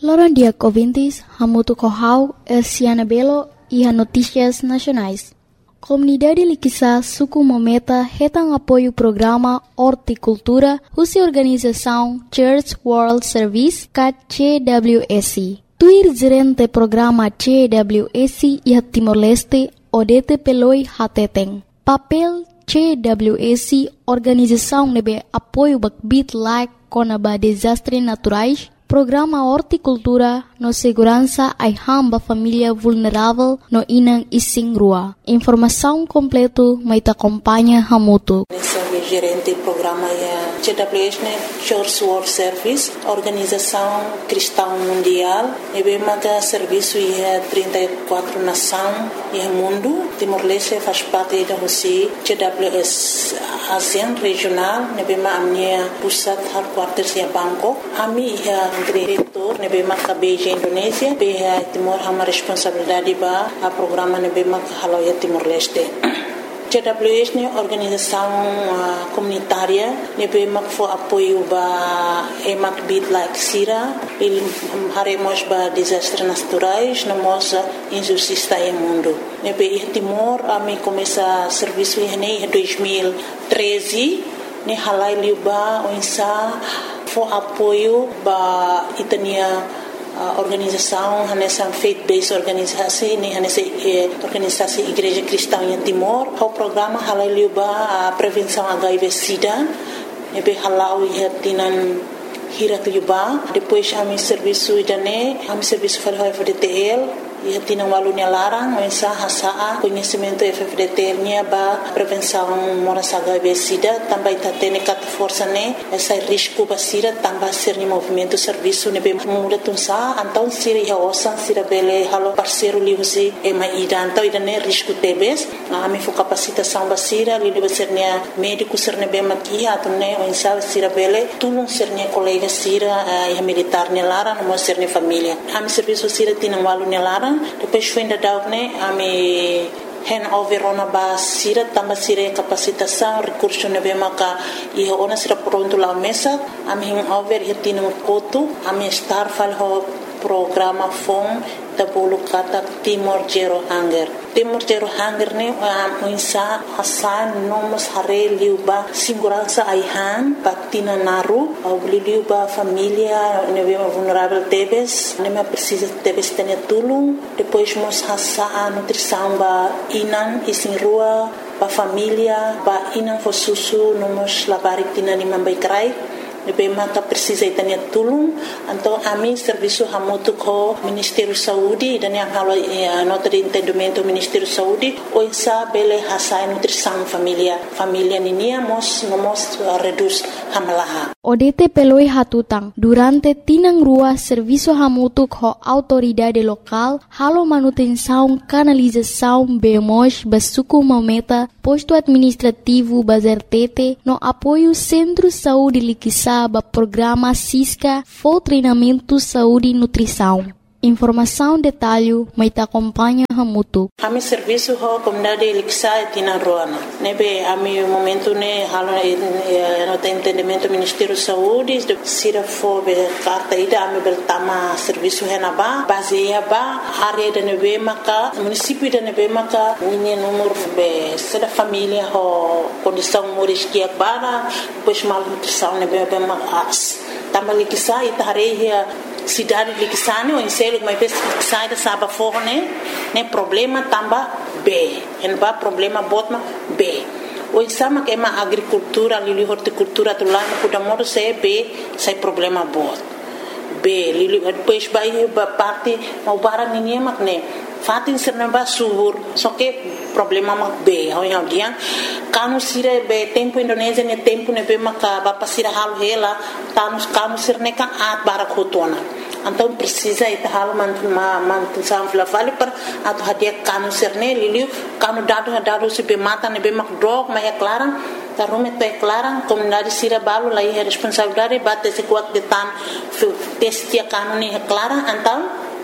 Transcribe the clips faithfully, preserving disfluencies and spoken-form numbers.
Loran dia ouvintes, hamutu kohau, Elsiana Belo e a Notícias Nacionais. Comunidade Liquiçá suku mometa retang apoio programa Horticultura, husi organização Church World Service, C W S. Tuir gerente programa C W S e Timor-Leste, Odete Peloi Hateteng. Papel C W S, organização nebe apoio bakbit like konaba desastre naturais, programa Horticultura no segurança ai hamba família vulnerável no inang ising rua. Informação completo mai ta acompanha hamutu. Gerente do programa é C W S, né? Church World Service, Organização Cristã Mundial. E bem que serviço é trinta e quatro nações e mundo. Timor-Leste faz parte da Rússia. C W S ASEAN regional. E bem a minha pusat headquarters é Bangkok. A minha é diretor. E bem que Beijing Indonésia. Bem Timor hama responsabilidade ba a programa e bem que halau é Timor-Leste. C W S é organização uh, comunitária, nebe mak fo apoio ba emak bit like sira, il haremos ba desastres naturais, namos injustiça em mundo. Nebe i Timor a mi começa serviço em dois mil e treze, ne halai liuba oinsa fo apoio ba itania Uh, organização, nessa faith-based organisasi, ni nessa eh, organisasi Igreja Cristã em Timor, o programa halal liuba a prevenção H I V/SIDA, nebe halal ia tinan hirak liuba, depois a mi serviço idane, a mi serviço fal F D T L, ia tinan walunya larang, mensa hasaa conhecimento F D T L nya ba prevenção moras H I V/SIDA, também tá tendo cat força né, essa risco basira também ser ni movimento serviço nebe muda tunsa, então sira ia osan sira bele halo parceiro liusi e mai ida, então ida né risco tebes, a mi fo capacitação basira li liu ser nia médico ser nebe makia atu né mensa sira bele tulung ser nia colega sira ia militar ne lara no ser ni família, a mi serviço sira tinan walu ne lara. Depois foi ainda dar né a me handover ona ba sira tamba sira capacitação recurso nebe maka e ona sira pronto lá mesa a me handover e tino koto a me estar fal ho programa fom da bolo kata Timor Zero Hunger. Timor Zero Hunger ne a insa hasan nomos hare liuba segurança aihan patina naru au liuba família nebe vulnerável tebes nebe precisa tebes tenia tulung depois mos hasa a nutrição ba inan isin rua ba família ba inan fo susu nomos labarik tina ni mambai krai nebe maka precisa itania tulung então a mim serviço hamutu ko Ministério Saúde dan yang halo eh, nota de entendimento Ministério Saúde o insa bele hasai nutrição família família ninia mos nomos uh, reduz hamalaha Odete peloi hatutang durante tinang rua serviço hamutu ko autoridade local halo manutenção canalização bemos basuku mometa posto administrativo bazertete no apoio Centro Saúde Liquiçá ba programa Cisca for treinamento saúde e nutrição. Informação detalhe mai ta acompanha hamutu. Ami serviço ho comunidade Liquiçá tina roana. Nebe ami momento ne halo no entendimento Ministério Saúde de sira fo be carta ida ami bertama serviço henaba baseia ba área de nebe maka município de nebe maka ninha número be seda família ho condição moriskia bara pois mal nutrição nebe be mas tama Liquiçá itareia cidade de Liquiçá o enselo mas vez sai da saba forne né problema tamba B en ba problema botma B o exama que é uma agricultura ali horticultura do lá no Kudamoro se B sai problema bot B lili depois vai parte mau barang ninguém mak né fatin serna ba subur só que problema mak B ao yang dia kanu sire be tempo Indonésia ne tempo ne be maka ba pasira halu hela tanus kanu sirne kan at barak hotona então precisa ita halu mantu ma mantu samfla vale per atau hadia kanu sirne liliu kanu dadu dadu se be mata ne be mak drog ma é clara tarume to é clara comunidade sira balu lá é responsabilidade bate se kuat de tan testia kanu ne é clara então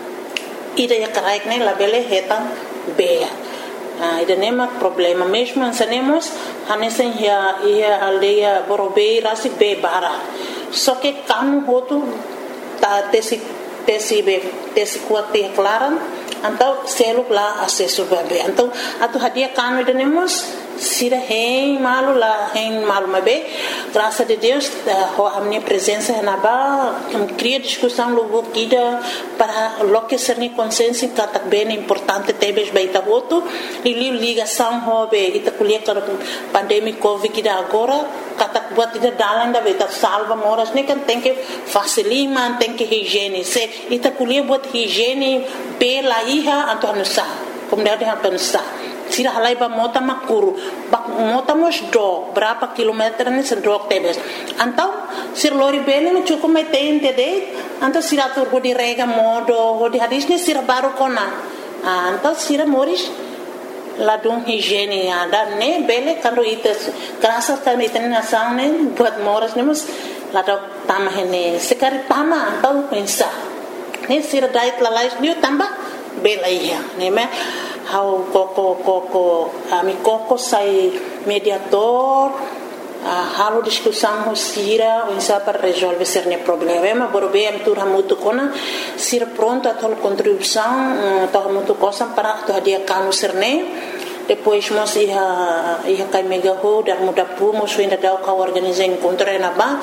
ida ya karaik ne labele hetan be ah ida nema problema mesmo ansanemos hanesen ya ia aldeia borobei rasi be bara só que kanu hotu ta tesi tesi be tesi kuat te klaran então selo lá acesso bebê então atu hadia kanu denemos sira hein malu lá hein malu mabe graças a Deus a minha presença na ba cria discussão logo guida para lo que ser ni consciência que bem importante tebes baita voto e ligação hobe ita kuliah para pandemia covid que agora katak buat ida dalan da beta salva moras ne kan tem que facilima tem que higiene se ita kuliah buat higiene pela iha anto anusa como deve anusa sira halai ba mota makuru bak mota mos do berapa kilometer ni sendok tebes antau sir lori bene me cukup metein tede antau sira tur go di rega modo go di hadis ni sira baru kona antau sira moris ladung higiene ada ne bele kando ites kerasa kan iten nasang ne buat moras ne mus ladok tamah ne sekari tama antau pensa ne sira diet lalais ni tambah bela iya ne me how koko koko ami koko sai mediator uh, halo discussão ho sira o insa para resolver cerne problema borbe am tur hamutu kona sira pronto a tol contribuição to hamutu cosa para to dia kanu cerne depois mos ia ia kai mega ho dar muda pu mos ainda dau ka organizar encontro na ba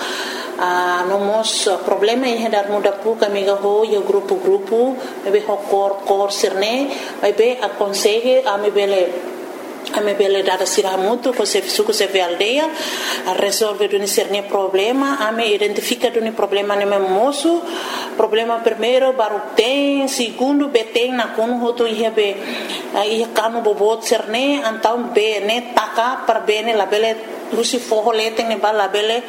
a no mos problema ia dar muda pu ka mega ho ia grupo grupo be ho cor cor cerne vai be a consegue a me bele a me bele dada sira mutu ko se suku se ve aldeia a resolve do cerne problema a me identifica do problema ne moço problema primeiro baru tem segundo beteng na kono hoto ia be ia kanu bobot cerne antau be ne taka per bene la bele rusi forro leteng ne bala bele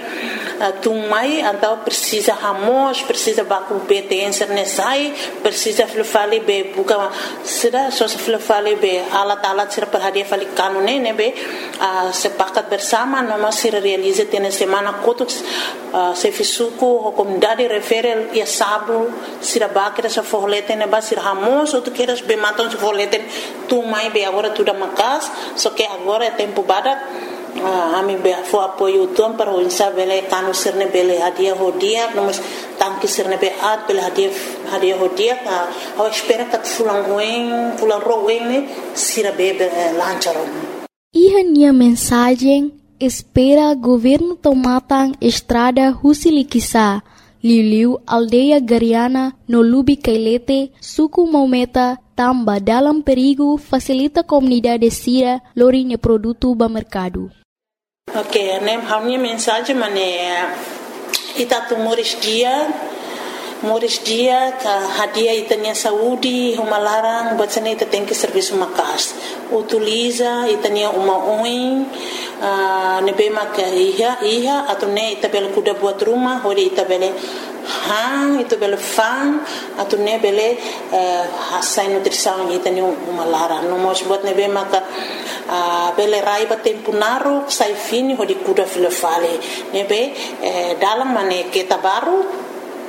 tumai antau precisa hamos precisa baku beteng cerne sai precisa flufali be buka sida so flufali be alat alat sira per hadia fali kanu ne ne be sepakat bersama noma sira realize tene semana kotuk se fisuku comunidade referel ia sabu sira bakira sa forro leteng ne ba sira hamos outro queiras be matam se forro leteng tumai be agora tudo macas só que agora é tempo badak a mi be fo apoio tom para o insa bele kanu serne bele hadia hodia nós tanque serne be at bele hadia hadia hodia a espera que fulan ruim fulan ruim ne sira be lancharon e minha mensagem espera governo tomatang estrada Husilikisa Liliu aldeia Gariana no Lubi Kailete suku Maumeta tamba dalam perigo facilita comunidade sira lorinha produto ba mercado. Ok, né, a minha mensagem é ita tu moris dia moris dia ka hadia itanya saúde uma larang buat sana ita tem que serviço makas utiliza itanya uma oin nebe maka iha iha atau ne ita bela kuda buat rumah hori ita bela hang itu bela fan atau ne bela hasai nutrição itanya uma larang no mos buat nebe maka bela rai ba tempo naru sai fini hori kuda filafale nebe dalam mane kita baru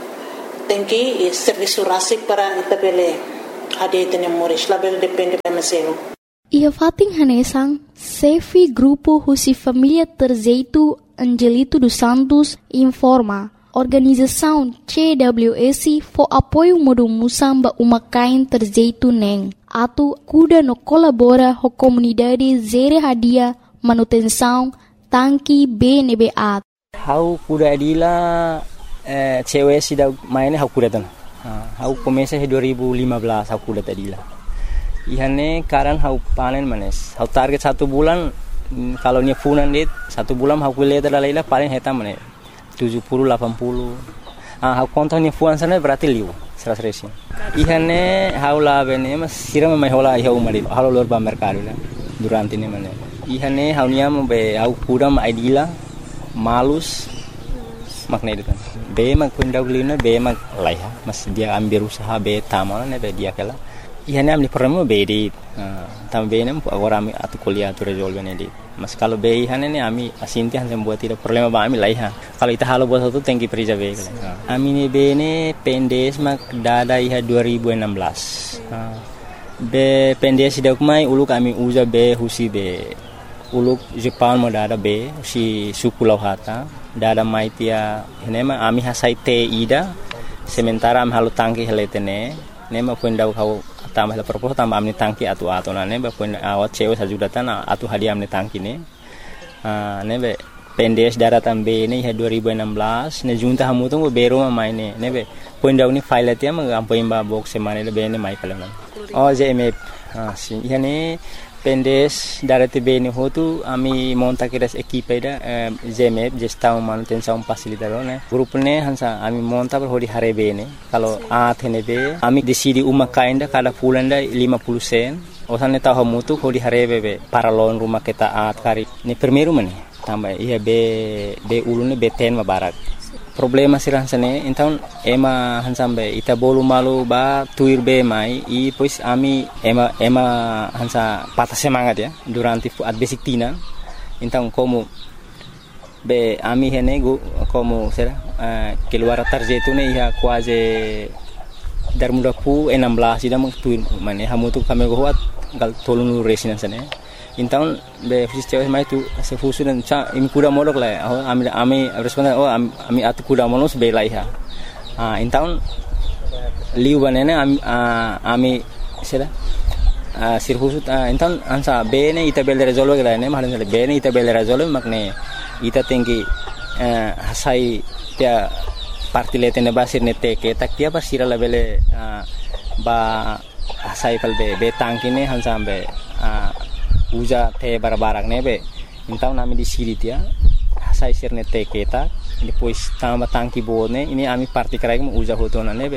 tem que serviço rásico para itabele ade tene moris label depende da mesero ia fating hanesang Sefi grupo Husi Família Terzeito Angelito dos Santos informa organização C W S for apoio modo musamba umakain Terzeito neng atu kuda no colabora ho comunidade zere hadia manutenção tanki B N B A how kuda adila Eh, cewek sih dah mainnya aku datang. Aku komesa dua ribu lima belas aku datang tadi lah. Ihane karan aku panen manes. Aku target satu bulan kalau ni funan dit satu bulan aku lihat dalam lah paling hitam manes tujuh puluh delapan puluh. Ah aku kontak ni funan sana berarti liu seratus resin. Ihane aku lah bene mas siram mai hola iha umari. Halo luar ba mercado lah durante ni manes. Ihane aku niam be aku kuram idila malus makna itu kan. Be mag pundaw lina be mag laiha mas dia ambil usaha be tamal ne be dia kala ihane amli problema be di tam be nem agora ami atu kuliah tu resolve ne di mas kalau be ihane ne ami asinti han buat tidak problema ba ami laiha kalau ita halo buat itu tengki perija be kala ami ne be ne pendes mag dada iha dua ribu enam belas be pendes dak mai uluk ami uza be husi be uluk Jepang mo dada be si suku lauhata dada mai tia henema ami hasai te ida sementara am halu tangki heletene ne ma pun dau kau tambah la propos tambah amni tangki atu atu na ne ba pun awat cewe sajudatan atu hadiah amni tangki ne ne be pendes daratan be ne ya dua ribu enam belas ne junta hamu tu bero ma mai ne ne be pun dau ni file atia ma am poin ba box semane le be ne mai pala oh je me ah si ya ne pendes darate be ne hotu ami monta kiras equipe da jemep gestão manutenção facilitador né grupo ne hansa ami monta per hodi hare be ne kalau a thene be ami decidi uma kainda kada pulanda lima puluh sen osan ta hamutu hodi hare be para lon rumah kita at kari ni primeiro mane tambah iya be be ulune be ten ma barak problema sirah sane então ema hansambe ita bolu malu ba tuir be mai i pois ami ema ema hansa patah semangat ya durante at basic tina então como be ami hene go como será uh, keluar tarjetu ne ia quase dar muda pu enam belas ida meng tuir mane hamu tu kami go hat gal tolong resina sane então be fusis mai tu se fusu dan cha imi kuda modok la oh ami ami responden oh ami atu kuda monos be lai ha ah então liu banene ami ami sera ah sirfusu então ansa be ne ita bel resolve la ne mahan be ne ita bel resolve makne ita tinggi hasai dia partile tene basir ne teke tak dia basira la bele ba hasai pal be be tangkine hansa be uja te barbarak nebe então nami di siri dia sai sirne te keta depois tamba tangki bone ini ami parti krai mu uja hotona nebe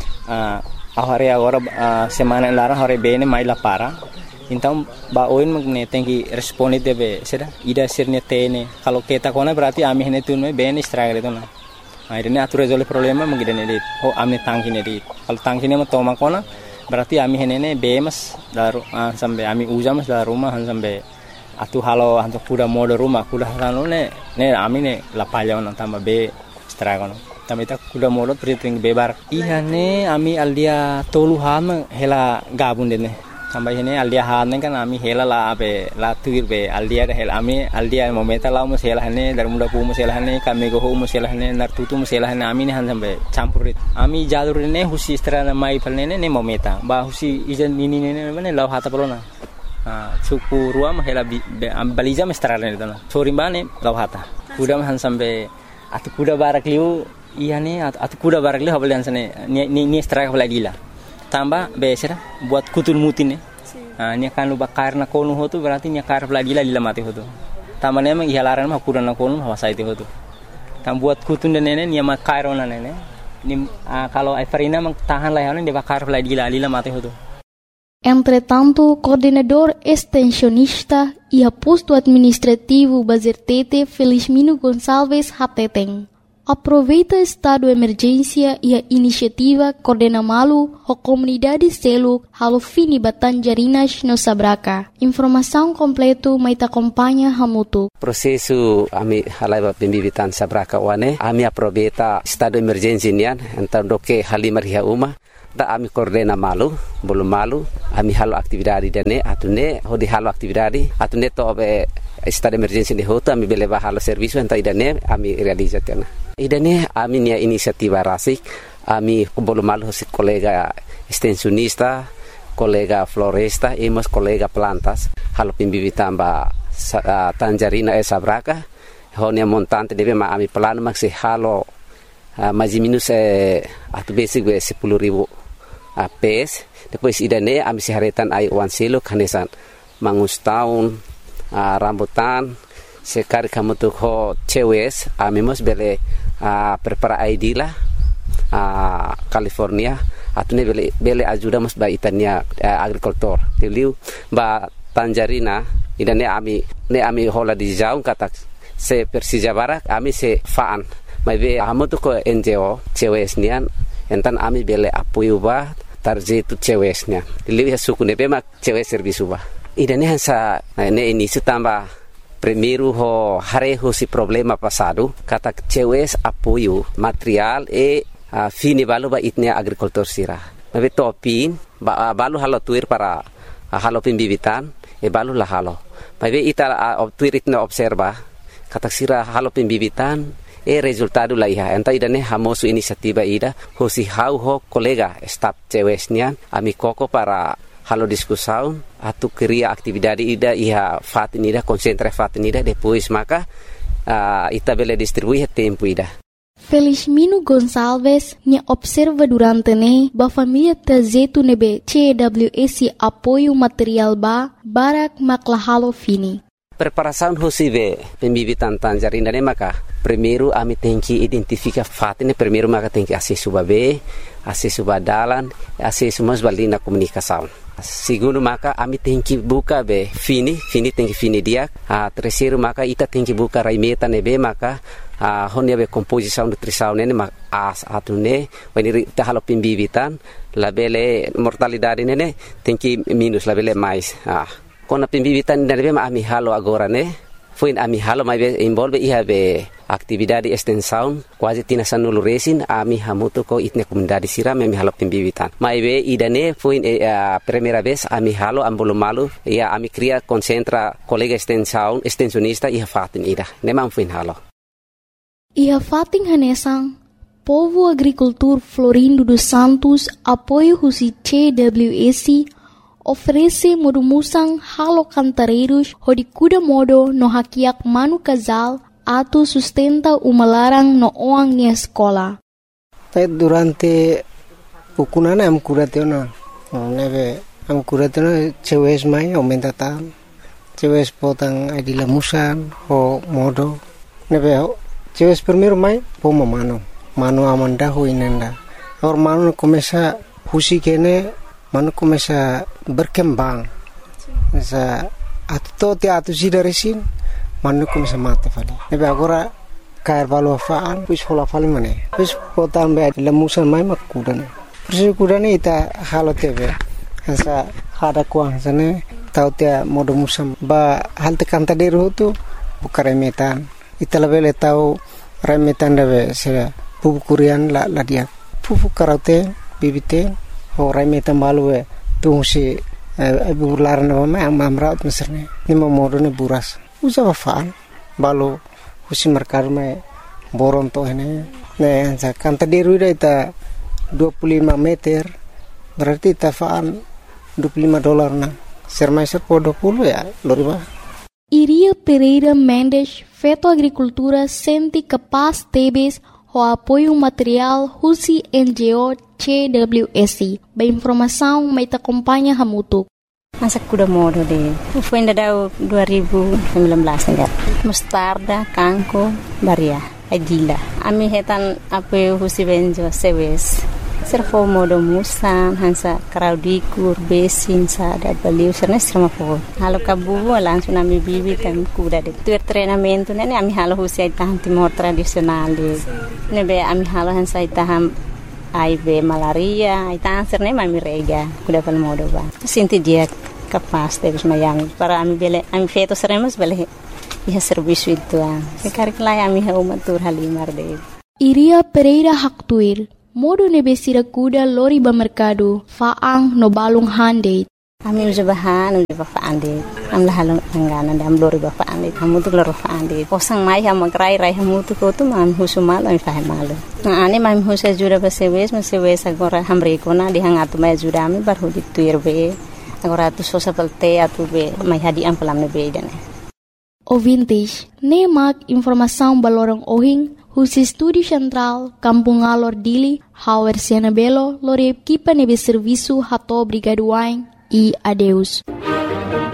ah ahare agora semana lara hore bene mai la para então ba oin magne tengi responde debe seda ida sirne tene kalau keta kona berarti ami hene tunme bene struggle itu na akhirnya atu resolve problema mengidane dit oh ami tangki ne dit kalau tangki ne toma kona berarti ami henene bemas daru uh, sampai ami ujamas dari rumah sampai atu halo hantu kuda mode rumah kuda halo ne ne ami ne lapalya on tambah be stragon tambah ita kuda mode priting bebar iya ne ami aldia tolu ham hela gabun dene tambah hene aldia han kan ami hela la be la tuir be aldia hela ami aldia momenta la mus hela hene dari muda pu mus hela hene kami go mus hela hene nar tutu mus hela hene ami ne han sampai campurit ami jalur ne husi strana mai palne ne momenta ba husi ijan ini ne ne law hata pelona ah suku ruam hela baliza mestrana ne tana sorimbane law hata kuda han sampai atu kuda barak liu iya ne atu kuda barak liu habalian sane ni ni strike balagila tambah besera buat kutul mutin ne ah nya kan lu bakar na konu hotu berarti nya kar lagi la lila mati hotu tambah ne mang ihalaran mah kuran na konu hawasa itu hotu tam buat kutun dan nene nya makar ona nene ni kalau Everina mang tahan lah ne de bakar lagi la lila mati hotu. Entretanto, coordenador extensionista e aposto administrativo Bazertete Felizmino Gonçalves Hateteng aproveita estado de emergência e a iniciativa Coordena Malu, a comunidade Seluk, halo fini Batanjarinas no Sabraka. Informação completo mai acompanha Hamutu. Prosesu ami halai pembibitan Sabraka wane, ami aproveita estado de emergência nian, então doke halimar hia uma. Da ami coordena malu, belum malu, ami halo aktividade dene, atune hodi halo aktividade, atune to be estado de emergência de hoto, ami beleba halo serviço, então idane ami realizationa. Idane ami nia inisiativa rasik, ami belum malu si kolega extensionista, kolega floresta, emos kolega plantas, halo pimbibitan ba uh, Tanjarina e Sabraka, honia montante debe ma ami plano maksi halo uh, mais minus eh, atu basic we sepuluh ribu A P S, depois idane ami siharetan ai wan silo kanesan mangus tahun uh, rambutan sekar kamu tu ho cewes ami mos bele uh, prepara I D lah uh, California atune bele bele ajuda mos ba itania uh, agricultor tiliu ba Tanjarina idane ami ne ami hola di jaung katak se Persija Barak ami se faan mai be amu tu ko N G O cewes nian entan ami bele apoio ba tarjetu cewesnya lihat suku nebe mak cewes servisu ba idane hansa ne ini tambah primeiro ho hareho si problema passado kata cewes apoio material e uh, fini balu ba itnia agricultor sira nebe topin ba balu halo tuir para uh, halo pimbibitan e balu la halo nebe ita uh, tuir itna observa kata sira halo pimbibitan E resultado la iha. Enta ida ne hamosu inisiativa ida. Hosi hau ho kolega staf cewesnian. Ami koko para halo diskusaun. Atu keria aktividade ida iha fatin ida. Konsentra fatin ida. Depois maka uh, ita bele distribuir tempo ida. Felizmino Gonçalves ne observa durante ne ba família trazetu nebe C W S apoio material ba barak maklahalo fini. Preparação hosive pembibitan tanjarina ne maka primeiro ami tem que identificar fatine primeiro maka tem que acesso babe acesso badalan acesso mas balina comunicação. Segundo maka ami tem que buka be fini fini tem que fini dia. A terceiro maka ita tem que buka raimeta nebe maka a honia be composição nutrição ne mak as atune wani ta halo pembibitan labele mortalidade ne tem que minus labele mais. Ah Kona pembibitan dari bema ami halo agora ne foi ami halo mai be involve iha be aktividade extensão quase tina sanulu resin ami hamuto ko itne comunidade siram ami halo pembibitan mai be idane foi a primeira vez ami halo ambolo malu ia ami cria concentra colega extensão extensionista iha fatin ida ne mam foi halo iha fatin hanesang Povo Agricultor Florindo dos Santos apoio husi C W S oferece modumusang halo cantareiros hodi kuda modo no hakiak manu casal atu sustenta umalarang no oang ni escola. Durante ukunana am kuratena neve am kuratena cewes mai aumenta tam cewes potang adila musan ho modo neve cewes primero mai poma mano mano amanda ho inenda or mano começa husi kene mano começa berkembang sa atto te atu sida resin mano começa mate fali nebe agora cair valo faan pus hola fali mane pus potam be lemusan mai makudan pus kudan ita halo tebe sa hada kuang sane tau te modo musam ba hal te kanta deru tu bukare metan ita lebele tau remetan debe se pupu kurian la la dia pupu karate bibite ho remetan balwe tu si ibu laran nama yang mamraut misalnya ni momodo ne buras usa faan balu husi merkar me boron to ini ne sa kanta deru ita dua puluh lima meter berarti ita faan dua puluh lima dolar na sermaiser po dua puluh ya loriba. Iria Pereira Mendes Feto Agricultura senti capaz tebes o apoio material husi N G O C W S. Ba informação mai ta acompanha hamutuk. Masa kuda modo de. Foi ainda dua ribu sembilan belas enggak. Mustarda, kangko, baria, adila. Ami hetan apoio husi benjo sewes. Servo modo musan hansa kraudikur besin sa da baliu serna serma po halo kabu langsung ami bibitan kuda de tu treinamento ne ami halo husi tahan timor tradisional de ne be ami halo hansa tahan ai be malaria ai tahan serna ami rega kuda pal modo ba sinti dia capaz de mayang para ami bele ami feto seremos bele ia serviço itu ah sekarang lah ami ha umatur halimar de Iria Pereira Haktuil modo nebesira kuda lori ba mercado faang no balung hande ami uja bahan uja ba faande am la halong angana dam lori ba faande hamu tu lori faande posang mai ha magrai rai hamu tu ko tu man husumal ai fahe malo na ane mam husa jura ba sewes ma sewes agora hamre ko na di hangatu mai jura mi bar hudi tuir be agora tu sosa pelte atu be mai hadi am pelam ne be dane ouvintes ne mak informação balorong ohing Husi Studi Central, Kampung Alor Dili, Hauer Siana Belo, Lore Equipa Nebe Serviço Hato Brigaduain e adeus.